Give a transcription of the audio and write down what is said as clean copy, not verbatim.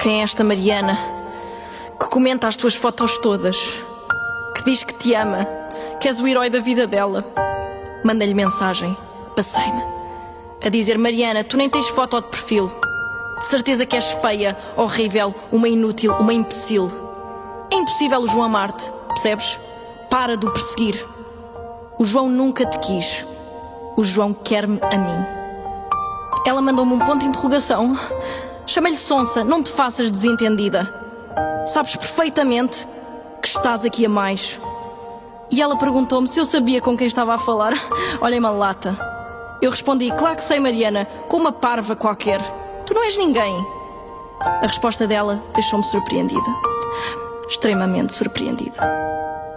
Quem é esta Mariana que comenta as tuas fotos todas, que diz que te ama, que és o herói da vida dela? Manda-lhe mensagem, passei-me, a dizer: Mariana, tu nem tens foto de perfil. De certeza que és feia, horrível, uma inútil, uma imbecil. É impossível o João amar-te, percebes? Para de o perseguir. O João nunca te quis. O João quer-me a mim. Ela mandou-me um ponto de interrogação. Chamei-lhe sonsa, não te faças desentendida. Sabes perfeitamente que estás aqui a mais. E ela perguntou-me se eu sabia com quem estava a falar. Olha-me a lata. Eu respondi: claro que sei, Mariana, com uma parva qualquer. Tu não és ninguém. A resposta dela deixou-me surpreendida. Extremamente surpreendida.